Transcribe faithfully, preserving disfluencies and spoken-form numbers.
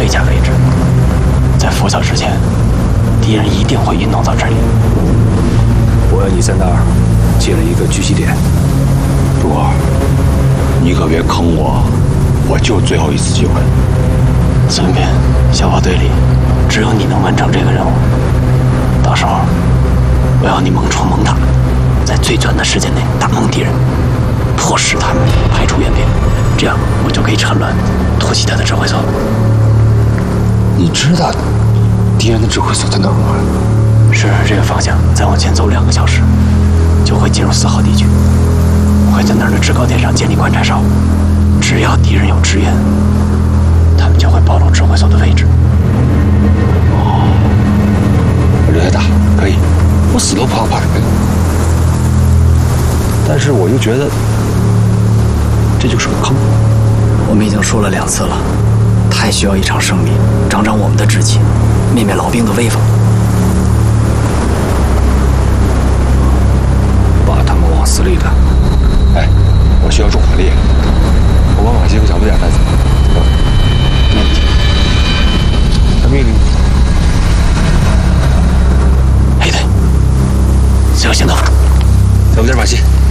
最佳位置。在拂晓之前，敌人一定会运动到这里。 我要你在那儿建了一个聚集点。 主儿，你可别坑我，我就最后一次机会。 孙膑，小虎队里只有你能完成这个任务。到时候，我要你猛冲猛打，在最短的时间内打懵敌人，迫使他们排除援兵，这样我就可以趁乱突袭他的指挥所。 你知道敌人的指挥所在哪儿吗？ 是这个方向，再往前走两个小时，就会进入四号地区。我会在那儿的制高点上建立观察哨，只要敌人有支援，他们就会暴露指挥所的位置。 哦，人还大，可以，我死都不怕怕这个。但是我又觉得这就是个坑。 我们已经说了两次了，太需要一场胜利，长长我们的志气，灭灭老兵的威风。 把他们往死里赶。哎，我需要重火力，我把马基和小不点带走。没问题。他命令。 黑队，自由行动。 小不点马基。